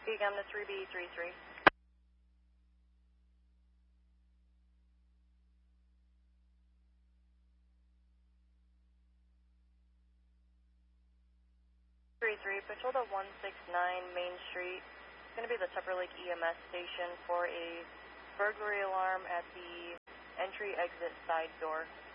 Begum to 3B33. 33, patrol to 169 Main Street. It's going to be the Tupper Lake EMS station for a burglary alarm at the entry-exit side door.